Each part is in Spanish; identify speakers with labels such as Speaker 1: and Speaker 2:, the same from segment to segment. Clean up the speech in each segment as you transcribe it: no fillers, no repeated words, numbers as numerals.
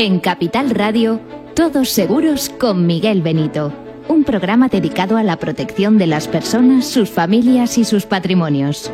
Speaker 1: En Capital Radio, Todos Seguros con Miguel Benito. Un programa dedicado a la protección de las personas, sus familias y sus patrimonios.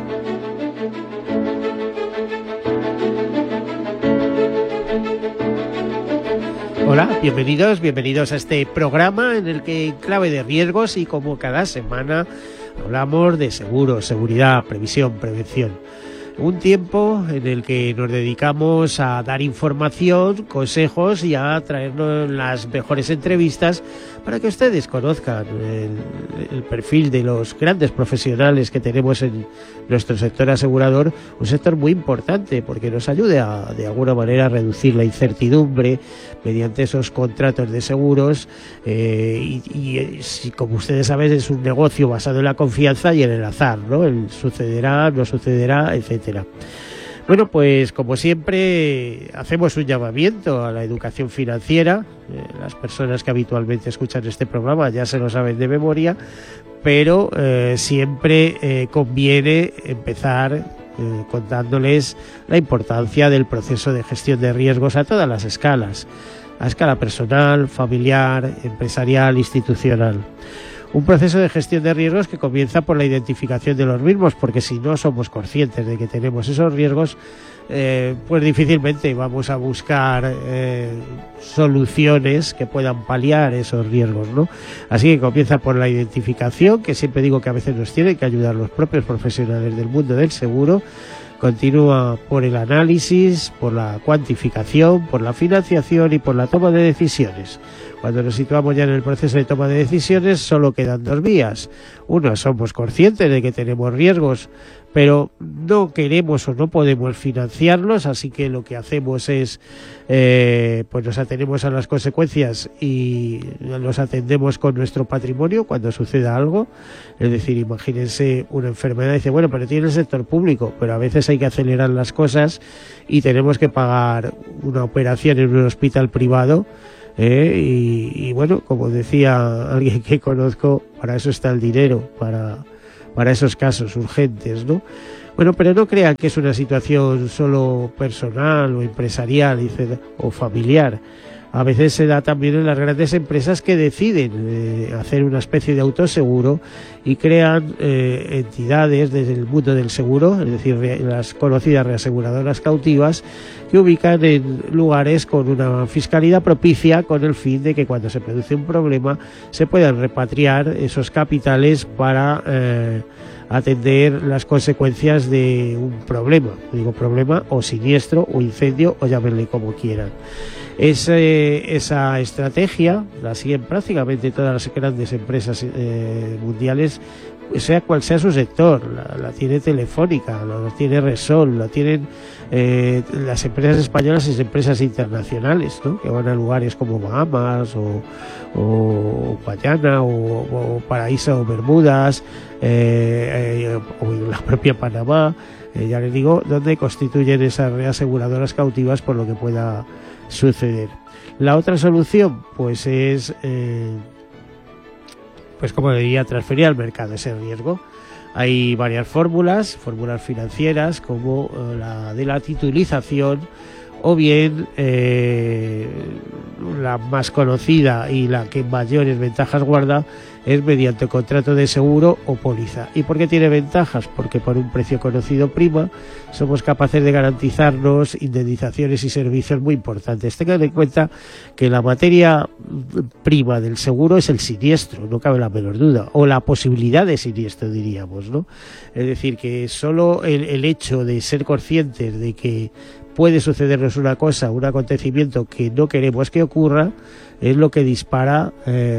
Speaker 2: Hola, bienvenidos a este programa en el que en clave de riesgos y como cada semana hablamos de seguros, seguridad, previsión, prevención. Un tiempo en el que nos dedicamos a dar información, consejos y a traernos las mejores entrevistas para que ustedes conozcan el perfil de los grandes profesionales que tenemos en nuestro sector asegurador, un sector muy importante porque nos ayude a, de alguna manera, a reducir la incertidumbre mediante esos contratos de seguros y como ustedes saben, es un negocio basado en la confianza y en el azar, ¿no? El sucederá, no sucederá, etcétera. Bueno, pues como siempre hacemos un llamamiento a la educación financiera. Las personas que habitualmente escuchan este programa ya se lo saben de memoria, pero siempre conviene empezar contándoles la importancia del proceso de gestión de riesgos a todas las escalas, a escala personal, familiar, empresarial, institucional. Un proceso de gestión de riesgos que comienza por la identificación de los mismos, porque si no somos conscientes de que tenemos esos riesgos, pues difícilmente vamos a buscar soluciones que puedan paliar esos riesgos, ¿no? Así que comienza por la identificación, que siempre digo que a veces nos tienen que ayudar los propios profesionales del mundo del seguro. Continúa por el análisis, por la cuantificación, por la financiación y por la toma de decisiones. Cuando nos situamos ya en el proceso de toma de decisiones, solo quedan dos vías. Uno, somos conscientes de que tenemos riesgos, pero no queremos o no podemos financiarlos, así que lo que hacemos es, pues nos atenemos a las consecuencias y nos atendemos con nuestro patrimonio cuando suceda algo. Es decir, imagínense una enfermedad y dice, bueno, pero tiene el sector público, pero a veces hay que acelerar las cosas y tenemos que pagar una operación en un hospital privado. Y bueno, como decía alguien que conozco, para eso está el dinero, para esos casos urgentes, ¿no? Bueno, pero no crean que es una situación solo personal o empresarial o familiar. A veces se da también en las grandes empresas que deciden hacer una especie de autoseguro y crean entidades desde el mundo del seguro, es decir, las conocidas reaseguradoras cautivas, que ubican en lugares con una fiscalidad propicia con el fin de que cuando se produce un problema se puedan repatriar esos capitales para atender las consecuencias de un problema, digo problema o siniestro o incendio o llámenle como quieran. Esa estrategia la siguen prácticamente todas las grandes empresas mundiales, sea cual sea su sector. La tiene Telefónica, la tiene Repsol, la tienen las empresas españolas y las empresas internacionales, ¿no? Que van a lugares como Bahamas o Guayana o Paraíso o Bermudas o la propia Panamá, ya les digo, donde constituyen esas reaseguradoras cautivas por lo que pueda suceder. La otra solución pues es pues como diría, transferir al mercado ese riesgo. Hay varias fórmulas financieras como la de la titulización o bien la más conocida y la que mayores ventajas guarda es mediante contrato de seguro o póliza. ¿Y por qué tiene ventajas? Porque por un precio conocido prima somos capaces de garantizarnos indemnizaciones y servicios muy importantes. Tengan en cuenta que la materia prima del seguro es el siniestro, no cabe la menor duda, o la posibilidad de siniestro, diríamos, ¿no? Es decir, que solo el hecho de ser conscientes de que puede sucedernos una cosa, un acontecimiento que no queremos que ocurra, es lo que dispara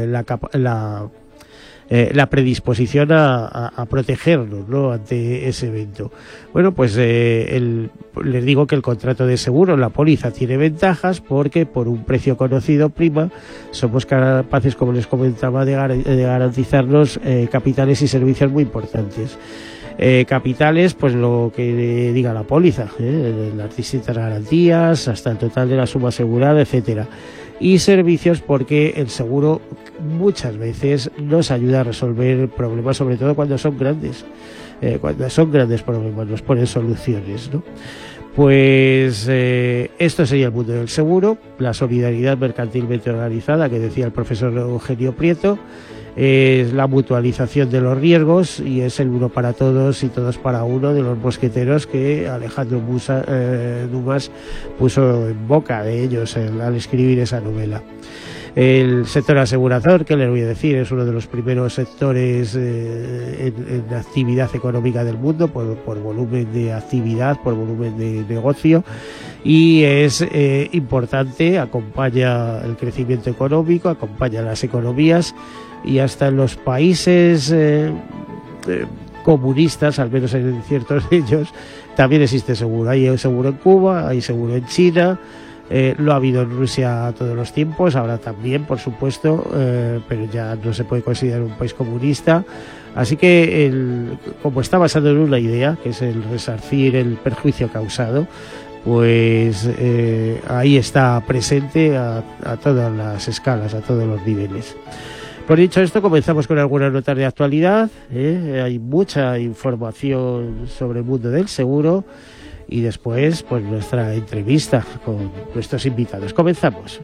Speaker 2: la predisposición a protegernos, ¿no?, ante ese evento. Bueno, pues les digo que el contrato de seguro, la póliza, tiene ventajas porque por un precio conocido prima somos capaces, como les comentaba, de garantizarnos capitales y servicios muy importantes. Capitales, pues lo que diga la póliza, las distintas garantías, hasta el total de la suma asegurada, etcétera. Y servicios porque el seguro muchas veces nos ayuda a resolver problemas, sobre todo cuando son grandes problemas, nos ponen soluciones, ¿no? Pues esto sería el mundo del seguro, la solidaridad mercantilmente organizada que decía el profesor Eugenio Prieto, es la mutualización de los riesgos y es el uno para todos y todos para uno de los mosqueteros que Alejandro Dumas puso en boca de ellos al escribir esa novela. El sector asegurador, que les voy a decir, es uno de los primeros sectores en actividad económica del mundo por volumen de actividad, por volumen de negocio, y es importante, acompaña el crecimiento económico, acompaña las economías, y hasta en los países comunistas, al menos en ciertos de ellos, también existe seguro. Hay seguro en Cuba, hay seguro en China. Lo ha habido en Rusia todos los tiempos, ahora también, por supuesto, pero ya no se puede considerar un país comunista. Así que, como está basado en una idea, que es el resarcir el perjuicio causado, pues ahí está presente a todas las escalas, a todos los niveles. Por dicho esto, comenzamos con algunas notas de actualidad. Hay mucha información sobre el mundo del seguro. Y después, pues nuestra entrevista con nuestros invitados. Comenzamos.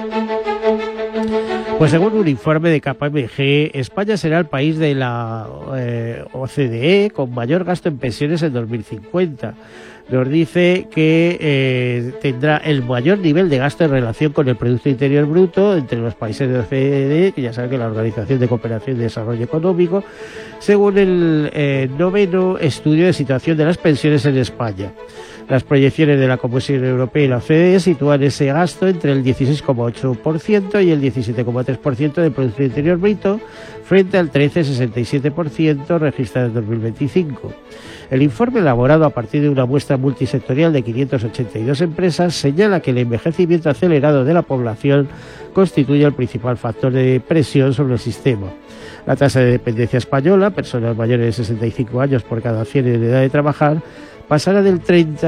Speaker 2: Pues según un informe de KPMG, España será el país de la OCDE con mayor gasto en pensiones en 2050. Nos dice que tendrá el mayor nivel de gasto en relación con el Producto Interior Bruto entre los países de OCDE, que ya saben que es la Organización de Cooperación y Desarrollo Económico, según el 9º estudio de situación de las pensiones en España. Las proyecciones de la Comisión Europea y la OCDE sitúan ese gasto entre el 16,8% y el 17,3% del Producto Interior Bruto, frente al 13,67% registrado en 2025. El informe, elaborado a partir de una muestra multisectorial de 582 empresas, señala que el envejecimiento acelerado de la población constituye el principal factor de presión sobre el sistema. La tasa de dependencia española, personas mayores de 65 años por cada 100 en edad de trabajar, pasará del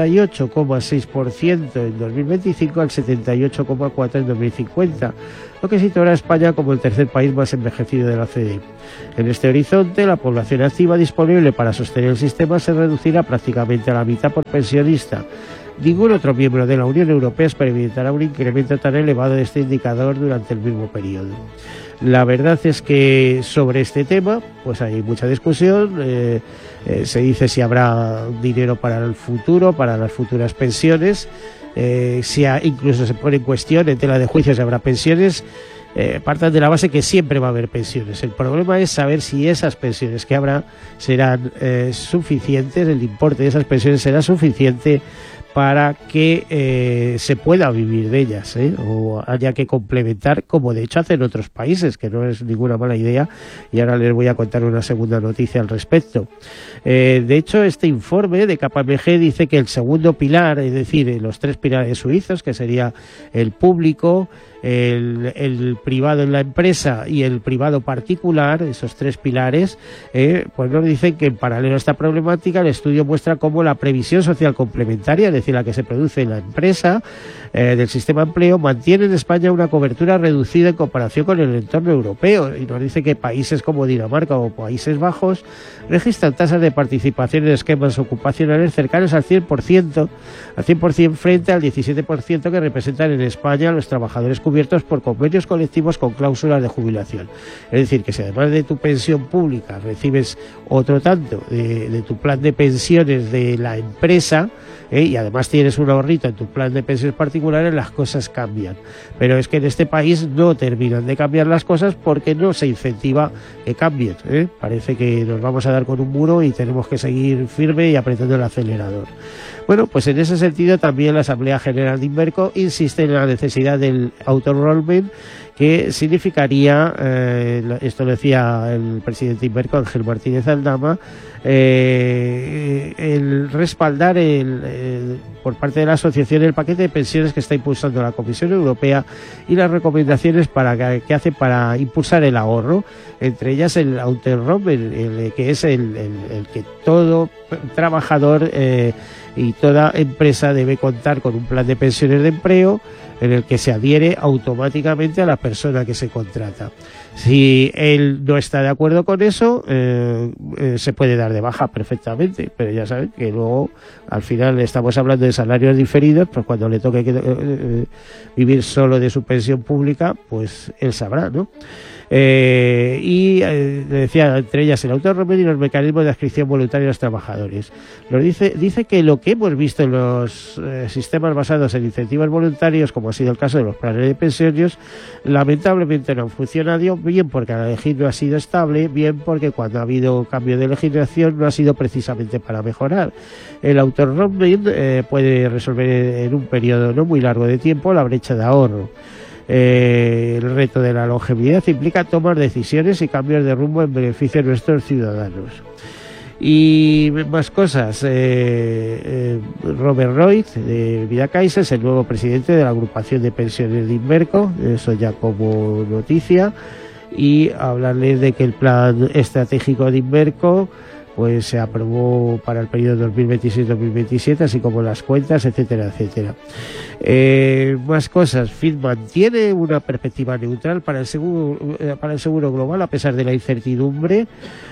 Speaker 2: 38,6% en 2025 al 78,4% en 2050, lo que situará a España como el tercer país más envejecido de la OCDE. En este horizonte, la población activa disponible para sostener el sistema se reducirá prácticamente a la mitad por pensionista. Ningún otro miembro de la Unión Europea experimentará un incremento tan elevado de este indicador durante el mismo periodo. La verdad es que sobre este tema pues hay mucha discusión. Se dice si habrá dinero para el futuro, para las futuras pensiones, incluso se pone en cuestión, en tela de juicio, si habrá pensiones. Partan de la base que siempre va a haber pensiones. El problema es saber si esas pensiones que habrá serán suficientes, el importe de esas pensiones será suficiente para que se pueda vivir de ellas, o haya que complementar, como de hecho hacen otros países, que no es ninguna mala idea, y ahora les voy a contar una segunda noticia al respecto. De hecho, este informe de KPMG dice que el segundo pilar, es decir, los tres pilares suizos, que sería el público, el privado en la empresa y el privado particular, esos tres pilares, pues nos dicen que en paralelo a esta problemática el estudio muestra cómo la previsión social complementaria, es decir, la que se produce en la empresa del sistema de empleo, mantiene en España una cobertura reducida en comparación con el entorno europeo, y nos dice que países como Dinamarca o Países Bajos registran tasas de participación en esquemas ocupacionales cercanos al 100%, frente al 17% que representan en España los trabajadores cubiertos por convenios colectivos con cláusulas de jubilación. Es decir, que si además de tu pensión pública recibes otro tanto de tu plan de pensiones de la empresa, y además tienes un ahorrito en tu plan de pensiones particulares, las cosas cambian. Pero es que en este país no terminan de cambiar las cosas porque no se incentiva que cambien. Parece que nos vamos a dar con un muro y tenemos que seguir firme y apretando el acelerador. Bueno, pues en ese sentido también la Asamblea General de Inmerco insiste en la necesidad del auto-enrollment, que significaría, esto lo decía el presidente de Inmerco, Ángel Martínez Aldama, el respaldar por parte de la asociación el paquete de pensiones que está impulsando la Comisión Europea y las recomendaciones que hace para impulsar el ahorro, entre ellas el auto-enrollment, que es el que todo trabajador y toda empresa debe contar con un plan de pensiones de empleo en el que se adhiere automáticamente a la persona que se contrata. Si él no está de acuerdo con eso, se puede dar de baja perfectamente, pero ya saben que luego al final estamos hablando de salarios diferidos, pues cuando le toque vivir solo de su pensión pública, pues él sabrá, ¿no? Le decía, entre ellas el autorremedio y los mecanismos de adscripción voluntaria de los trabajadores. Dice que lo que hemos visto en los sistemas basados en incentivos voluntarios, como ha sido el caso de los planes de pensiones, lamentablemente no han funcionado, bien porque la legislación no ha sido estable, bien porque cuando ha habido cambio de legislación no ha sido precisamente para mejorar. El autorremedio puede resolver en un periodo no muy largo de tiempo la brecha de ahorro. El reto de la longevidad implica tomar decisiones y cambios de rumbo en beneficio de nuestros ciudadanos. Y más cosas. Robert Roy de Vidacaixa es el nuevo presidente de la agrupación de pensiones de Inmerco, eso ya como noticia, y hablarles de que el plan estratégico de Inmerco pues se aprobó para el periodo 2026-2027, así como las cuentas, etcétera, etcétera. Más cosas. FIT mantiene una perspectiva neutral para el seguro global a pesar de la incertidumbre,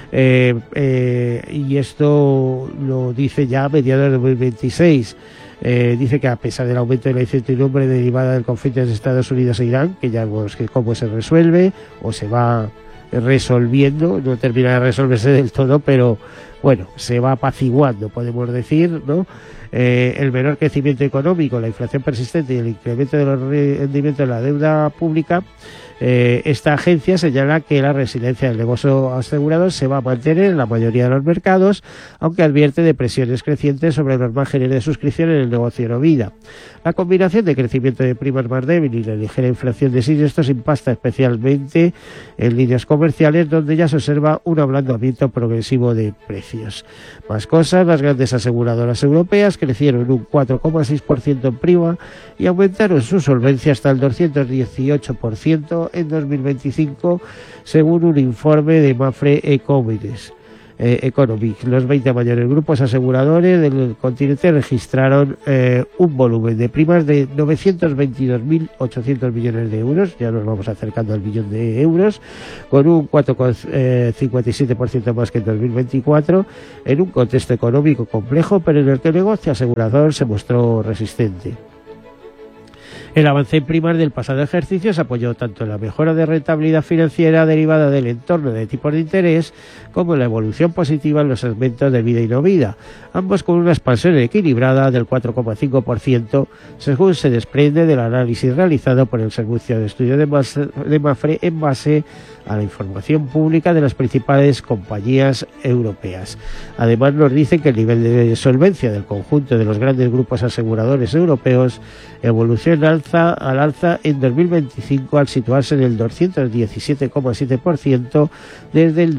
Speaker 2: y esto lo dice ya a mediados de 2026. Dice que a pesar del aumento de la incertidumbre derivada del conflicto entre Estados Unidos e Irán, que ya vemos que cómo se resuelve o se va resolviendo, no termina de resolverse del todo, pero bueno, se va apaciguando, podemos decir, ¿no? El menor crecimiento económico, la inflación persistente y el incremento de los rendimientos de la deuda pública, esta agencia señala que la resiliencia del negocio asegurador se va a mantener en la mayoría de los mercados, aunque advierte de presiones crecientes sobre los márgenes de suscripción en el negocio no vida. La combinación de crecimiento de primas más débil y la ligera inflación de siniestros impacta especialmente en líneas comerciales, donde ya se observa un ablandamiento progresivo de precios. Más cosas, las grandes aseguradoras europeas crecieron un 4,6% en prima y aumentaron su solvencia hasta el 218% en 2025, según un informe de Mapfre Economic. Los 20 mayores grupos aseguradores del continente registraron un volumen de primas de 922.800 millones de euros, ya nos vamos acercando al billón de euros, con un 4,57% más que en 2024, en un contexto económico complejo, pero en el que el negocio asegurador se mostró resistente. El avance en primas del pasado ejercicio se apoyó tanto en la mejora de rentabilidad financiera derivada del entorno de tipos de interés como en la evolución positiva en los segmentos de vida y no vida, ambos con una expansión equilibrada del 4,5%, según se desprende del análisis realizado por el Servicio de Estudio de Mapfre en base a la información pública de las principales compañías europeas. Además, nos dicen que el nivel de solvencia del conjunto de los grandes grupos aseguradores europeos evoluciona al alza en 2025 al situarse en el 217,7% desde el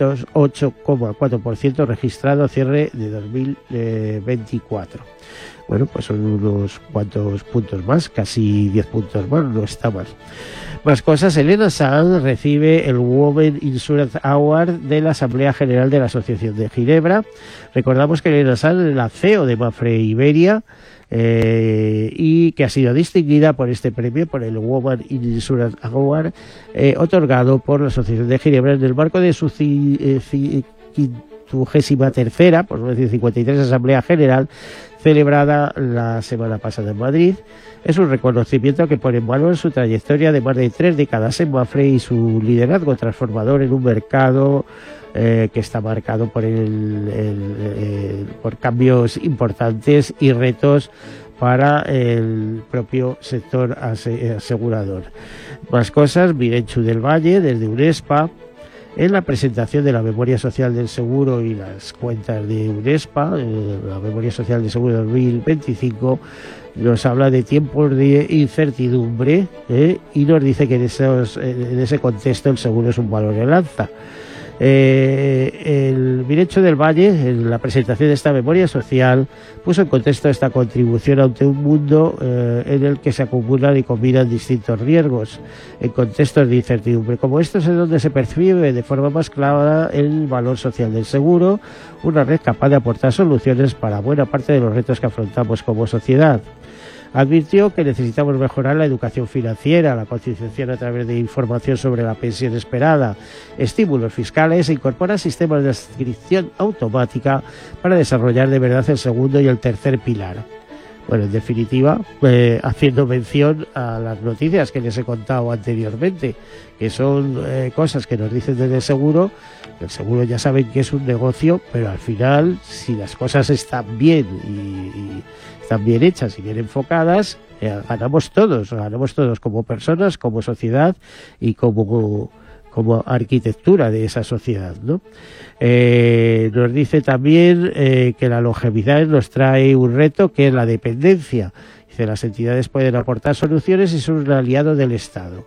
Speaker 2: 208,4% registrado a cierre de 2024. Bueno, pues son unos cuantos puntos más, casi 10 puntos más, no está mal. Más cosas, Elena Sanz recibe el Women Insurance Award de la Asamblea General de la Asociación de Ginebra. Recordamos que Elena Sanz es la CEO de Mapfre Iberia, y que ha sido distinguida por este premio, por el Women Insurance Award, otorgado por la Asociación de Ginebra en el marco de su 53ª, por no decir 53, Asamblea General, celebrada la semana pasada en Madrid. Es un reconocimiento que pone en valor su trayectoria de más de 3 décadas en Mapfre y su liderazgo transformador en un mercado que está marcado por por cambios importantes y retos para el propio sector asegurador. Más cosas, Mirenchu del Valle, desde UNESPA, en la presentación de la Memoria Social del Seguro y las cuentas de UNESPA, la Memoria Social del Seguro 2025, nos habla de tiempos de incertidumbre, y nos dice que en ese contexto el seguro es un valor en alza. El Miracho del Valle, en la presentación de esta memoria social, puso en contexto esta contribución ante un mundo en el que se acumulan y combinan distintos riesgos en contextos de incertidumbre. Como estos es donde se percibe de forma más clara el valor social del seguro, una red capaz de aportar soluciones para buena parte de los retos que afrontamos como sociedad. Advirtió que necesitamos mejorar la educación financiera, la concienciación a través de información sobre la pensión esperada, estímulos fiscales e incorporar sistemas de adscripción automática para desarrollar de verdad el segundo y el tercer pilar. Bueno, en definitiva, haciendo mención a las noticias que les he contado anteriormente, que son cosas que nos dicen desde el seguro ya saben que es un negocio, pero al final, si las cosas están bien y están bien hechas y bien enfocadas, ganamos todos como personas, como sociedad y como arquitectura de esa sociedad, ¿no? Nos dice también que la longevidad nos trae un reto que es la dependencia. Dice, las entidades pueden aportar soluciones y son un aliado del Estado.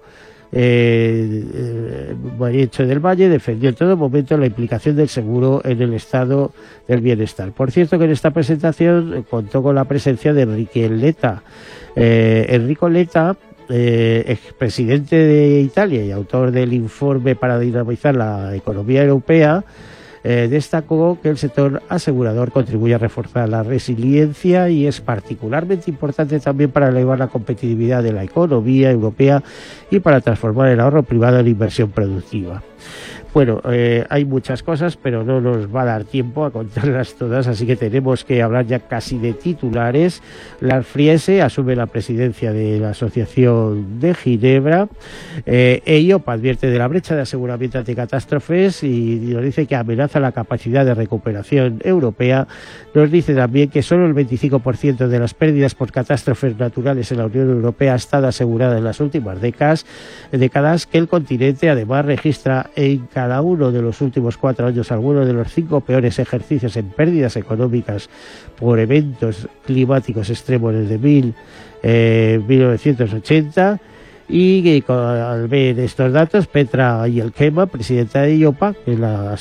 Speaker 2: Miracho del Valle defendió en todo momento la implicación del seguro en el estado del bienestar. Por cierto, que en esta presentación contó con la presencia de Enrico Letta. Enrico Letta, expresidente de Italia y autor del informe para dinamizar la economía europea, destacó que el sector asegurador contribuye a reforzar la resiliencia y es particularmente importante también para elevar la competitividad de la economía europea y para transformar el ahorro privado en inversión productiva. Bueno, hay muchas cosas, pero no nos va a dar tiempo a contarlas todas, así que tenemos que hablar ya casi de titulares. Lars Friese asume la presidencia de la Asociación de Ginebra. EIOPA advierte de la brecha de aseguramiento ante catástrofes y nos dice que amenaza la capacidad de recuperación europea. Nos dice también que solo el 25% de las pérdidas por catástrofes naturales en la Unión Europea ha estado asegurada en las últimas décadas, que el continente además registra en cada uno de los últimos 4 años algunos de los 5 peores ejercicios en pérdidas económicas por eventos climáticos extremos desde 1980. Y al ver estos datos, Petra Yelkema, presidenta de EIOPA, que es la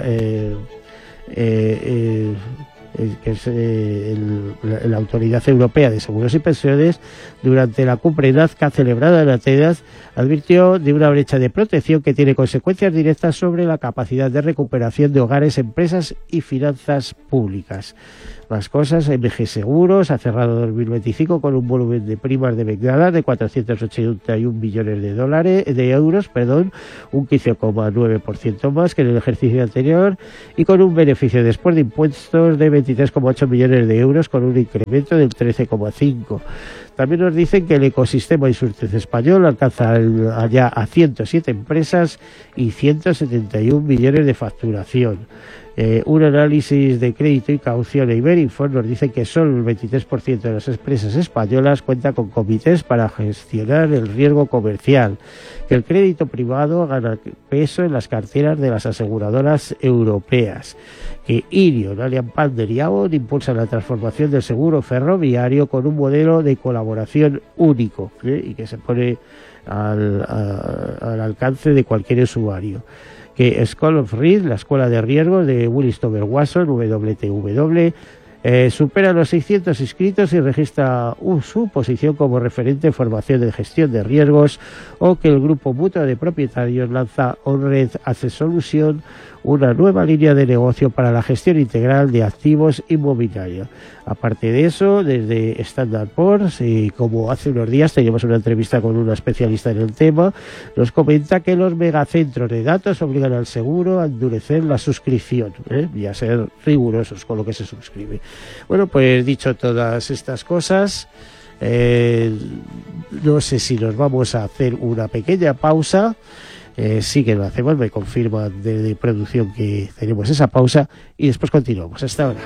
Speaker 2: que es la Autoridad Europea de Seguros y Pensiones, durante la cumbre Nazca celebrada en Atenas, advirtió de una brecha de protección que tiene consecuencias directas sobre la capacidad de recuperación de hogares, empresas y finanzas públicas. Más cosas, MG Seguros ha cerrado 2025 con un volumen de primas de vengada de 481 millones de euros, un 15,9% más que en el ejercicio anterior, y con un beneficio después de impuestos de 23,8 millones de euros, con un incremento del 13,5%. También nos dicen que el ecosistema Insurtech español alcanza ya a 107 empresas y 171 millones de facturación. Un análisis de crédito y caución de Iberinfor nos dice que solo el 23% de las empresas españolas cuenta con comités para gestionar el riesgo comercial, que el crédito privado gana peso en las carteras de las aseguradoras europeas, que Irion, Allianz Partners y Aon impulsan la transformación del seguro ferroviario con un modelo de colaboración único y que se pone al alcance de cualquier usuario. Que School of Risk, la escuela de riesgos de Willis Towers Watson, WTW, supera los 600 inscritos y registra su posición como referente en formación de gestión de riesgos, o que el grupo mutuo de propietarios lanza OnRed Asset Solution, una nueva línea de negocio para la gestión integral de activos inmobiliarios. Aparte de eso, desde Standard & Poor's, como hace unos días teníamos una entrevista con una especialista en el tema, nos comenta que los megacentros de datos obligan al seguro a endurecer la suscripción y a ser rigurosos con lo que se suscribe. Bueno, pues dicho todas estas cosas, no sé si nos vamos a hacer una pequeña pausa. Sí que lo hacemos, me confirman de producción que tenemos esa pausa y después continuamos. Hasta ahora.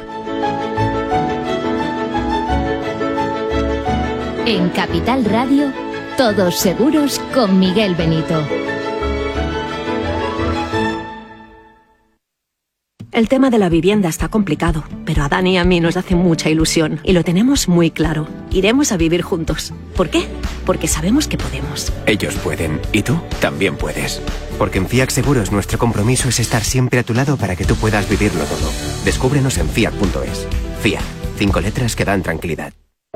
Speaker 1: En Capital Radio, Todos Seguros con Miguel Benito.
Speaker 3: El tema de la vivienda está complicado, pero a Dani y a mí nos hace mucha ilusión y lo tenemos muy claro. Iremos a vivir juntos. ¿Por qué? Porque sabemos que podemos.
Speaker 4: Ellos pueden, y tú también puedes. Porque en Fiat Seguros nuestro compromiso es estar siempre a tu lado para que tú puedas vivirlo todo. Descúbrenos en fiat.es. Fiat, 5 letras que dan tranquilidad.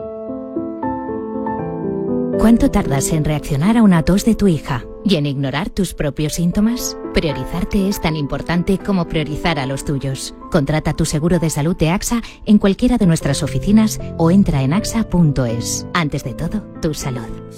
Speaker 1: ¿Cuánto tardas en reaccionar a una tos de tu hija? ¿Y en ignorar tus propios síntomas? Priorizarte es tan importante como priorizar a los tuyos. Contrata tu seguro de salud de AXA en cualquiera de nuestras oficinas o entra en axa.es. Antes de todo, tu salud.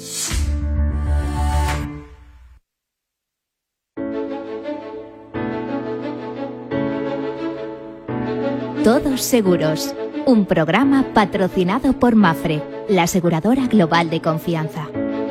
Speaker 1: Todos Seguros, un programa patrocinado por Mapfre, la aseguradora global de confianza.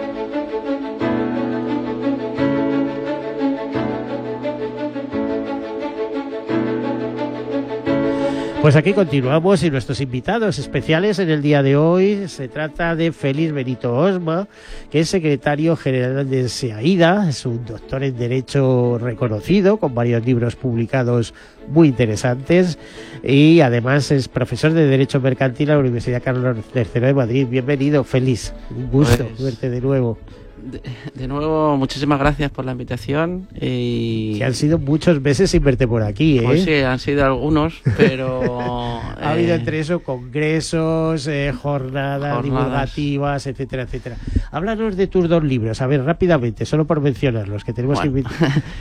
Speaker 2: Pues aquí continuamos y nuestros invitados especiales en el día de hoy se trata de Félix Benito Osma, que es secretario general de SEAIDA, es un doctor en Derecho reconocido, con varios libros publicados muy interesantes y además es profesor de Derecho Mercantil en la Universidad Carlos III de Madrid. Bienvenido, Félix, un gusto verte de nuevo.
Speaker 5: De nuevo, muchísimas gracias por la invitación.
Speaker 2: Que han sido muchos meses sin verte por aquí, ¿eh?
Speaker 5: Pues sí, han sido algunos, pero...
Speaker 2: ha habido entre eso congresos, jornadas divulgativas, etcétera, etcétera. Háblanos de tus dos libros, a ver, rápidamente, solo por mencionarlos, que tenemos que invitar.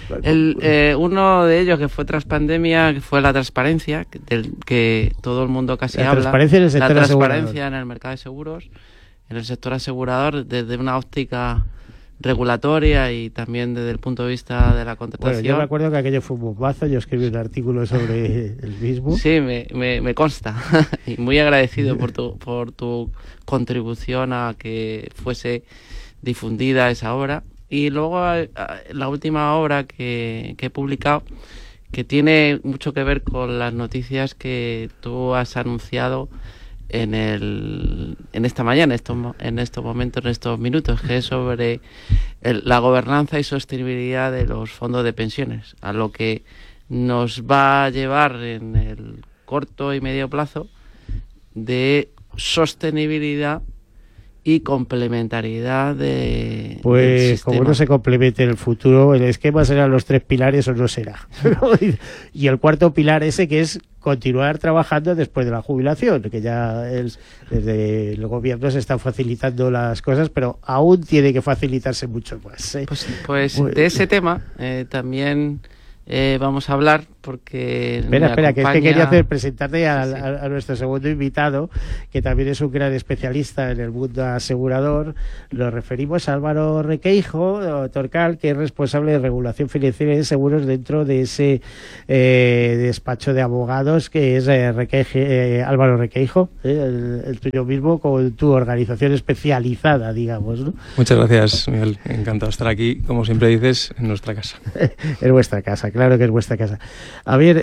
Speaker 5: Uno de ellos, que fue tras pandemia, que fue la transparencia, del que todo el mundo casi habla.
Speaker 2: Transparencia en el sector
Speaker 5: la
Speaker 2: asegurador.
Speaker 5: transparencia en el mercado de seguros, en el sector asegurador, desde una óptica regulatoria y también desde el punto de vista de la contratación.
Speaker 2: Bueno, yo me acuerdo que aquello fue un bombazo, yo escribí un artículo sobre el mismo.
Speaker 5: Sí, me consta. Y muy agradecido por tu contribución a que fuese difundida esa obra. Y luego la última obra que he publicado, que tiene mucho que ver con las noticias que tú has anunciado en esta mañana, en estos momentos, en estos minutos, que es sobre la gobernanza y sostenibilidad de los fondos de pensiones, a lo que nos va a llevar en el corto y medio plazo de sostenibilidad y complementariedad del sistema.
Speaker 2: Como no se complemente en el futuro, el esquema serán los 3 pilares o no será. Y el cuarto pilar ese, que es continuar trabajando después de la jubilación, que ya desde el gobierno se están facilitando las cosas, pero aún tiene que facilitarse mucho más, ¿eh?
Speaker 5: Pues de ese tema también vamos a hablar, porque
Speaker 2: Espera, que es que quería presentarte a nuestro segundo invitado, que también es un gran especialista en el mundo asegurador. Nos referimos a Álvaro Requeijo Torcal, que es responsable de regulación financiera y de seguros dentro de ese despacho de abogados que es Álvaro Requeijo, el tuyo mismo, con tu organización especializada, digamos, ¿no?
Speaker 6: Muchas gracias, Miguel. Encantado de estar aquí, como siempre dices, en nuestra casa.
Speaker 2: Es vuestra casa, claro que es vuestra casa. A ver,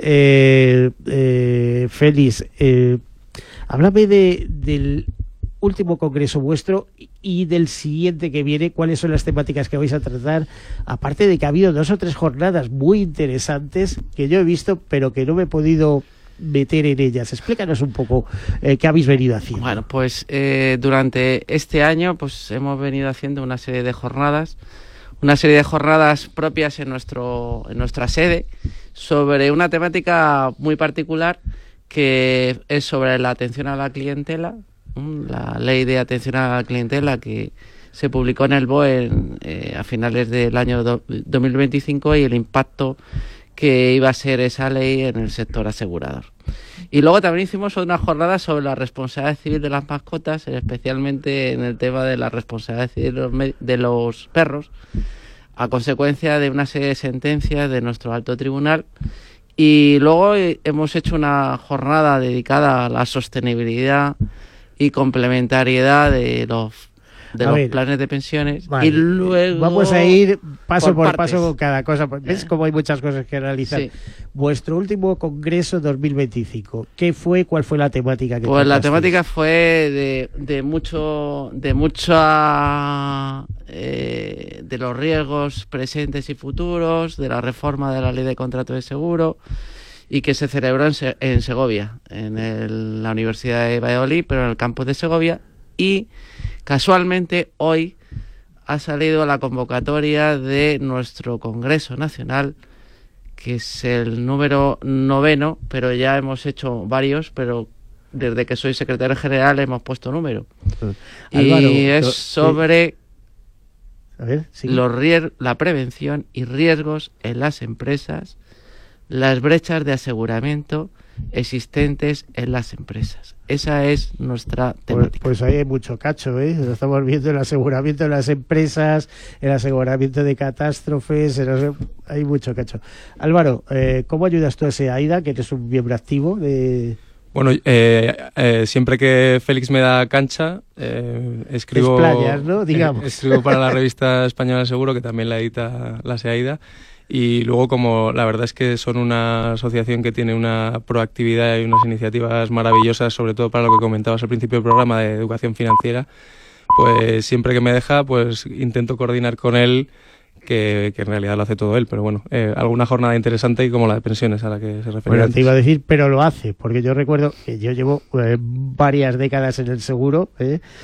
Speaker 2: Félix, háblame del último congreso vuestro y del siguiente que viene. ¿Cuáles son las temáticas que vais a tratar? Aparte de que ha habido 2 o 3 jornadas muy interesantes que yo he visto, pero que no me he podido meter en ellas. Explícanos un poco qué habéis venido haciendo.
Speaker 5: Bueno, pues durante este año pues hemos venido haciendo una serie de jornadas propias en nuestra sede, sobre una temática muy particular, que es sobre la atención a la clientela, la ley de atención a la clientela que se publicó en el BOE a finales del año 2025, y el impacto que iba a ser esa ley en el sector asegurador. Y luego también hicimos una jornada sobre la responsabilidad civil de las mascotas, especialmente en el tema de la responsabilidad civil de los perros, a consecuencia de una serie de sentencias de nuestro alto tribunal. Y luego hemos hecho una jornada dedicada a la sostenibilidad y complementariedad de los planes de pensiones. Vale. Y luego
Speaker 2: vamos a ir paso por paso con cada cosa. ¿Ves cómo hay muchas cosas que analizar? Sí. Vuestro último congreso 2025, ¿qué fue? ¿Cuál fue la temática que
Speaker 5: Pues la temática fue de los riesgos presentes y futuros, de la reforma de la ley de contrato de seguro, y que se celebró en Segovia, la Universidad de Valladolid, pero en el campus de Segovia, y casualmente hoy ha salido la convocatoria de nuestro Congreso Nacional, que es el número 9, pero ya hemos hecho varios, pero desde que soy secretario general hemos puesto número.
Speaker 2: Álvaro,
Speaker 5: y es sobre
Speaker 2: a ver, ¿sí?
Speaker 5: la prevención y riesgos en las empresas, las brechas de aseguramiento existentes en las empresas. Esa es nuestra temática.
Speaker 2: Pues ahí hay mucho cacho, ¿eh? Lo estamos viendo, el aseguramiento de las empresas, el aseguramiento de catástrofes, hay mucho cacho. Álvaro, ¿cómo ayudas tú a ese AIDA, que eres un miembro activo de...?
Speaker 6: Bueno, siempre que Félix me da cancha, escribo...
Speaker 2: Desplayas, ¿no? Digamos.
Speaker 6: Escribo para la revista Española del Seguro, que también la edita la SEAIDA. Y luego, como la verdad es que son una asociación que tiene una proactividad y unas iniciativas maravillosas, sobre todo para lo que comentabas al principio del programa de educación financiera, pues siempre que me deja, pues intento coordinar con él, que en realidad lo hace todo él, pero bueno, alguna jornada interesante y como la de pensiones a la que se refería.
Speaker 2: Bueno,
Speaker 6: antes.
Speaker 2: te iba a decir, pero lo hace, porque yo recuerdo que yo llevo varias décadas en el seguro,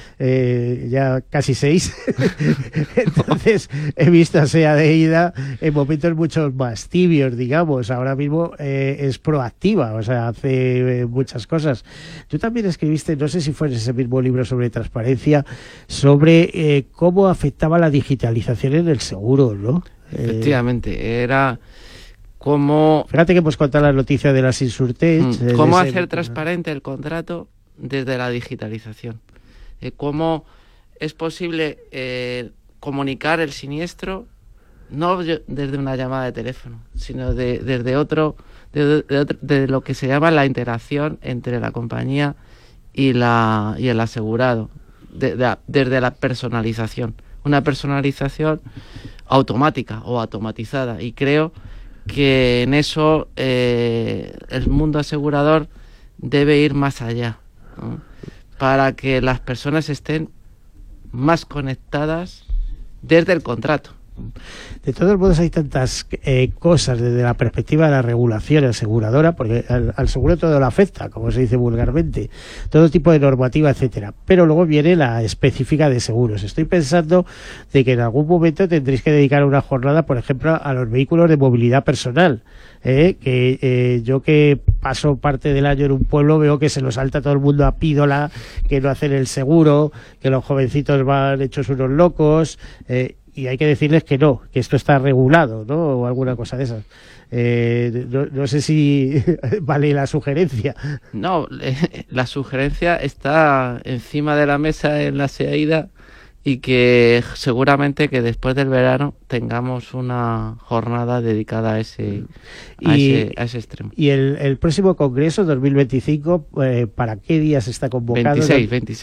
Speaker 2: ya casi 6, entonces he visto a SEAIDA en momentos mucho más tibios, digamos. Ahora mismo es proactiva, o sea, hace muchas cosas. Tú también escribiste, no sé si fue en ese mismo libro sobre transparencia, sobre cómo afectaba la digitalización en el seguro, ¿no?
Speaker 5: Efectivamente, era como...
Speaker 2: Fíjate que hemos contado la noticia de las Insurtech.
Speaker 5: ¿Cómo hacer transparente el contrato desde la digitalización? ¿Cómo es posible comunicar el siniestro no desde una llamada de teléfono, sino desde de lo que se llama la interacción entre la compañía y el asegurado, desde la personalización? Una personalización automática o automatizada, y creo que en eso el mundo asegurador debe ir más allá, ¿no? Para que las personas estén más conectadas desde el contrato.
Speaker 2: De todos modos, hay tantas cosas desde la perspectiva de la regulación aseguradora, porque al seguro todo lo afecta, como se dice vulgarmente, todo tipo de normativa, etcétera. Pero luego viene la específica de seguros. Estoy pensando de que en algún momento tendréis que dedicar una jornada, por ejemplo, a los vehículos de movilidad personal. Yo que paso parte del año en un pueblo veo que se lo salta todo el mundo a pídola, que no hacen el seguro, que los jovencitos van hechos unos locos, y hay que decirles que no, que esto está regulado, ¿no? O alguna cosa de esas. No sé si vale la sugerencia.
Speaker 5: No, la sugerencia está encima de la mesa en la SEAIDA, y que seguramente que después del verano tengamos una jornada dedicada a ese extremo.
Speaker 2: ¿Y el próximo congreso 2025, para qué días está convocado?
Speaker 5: 26.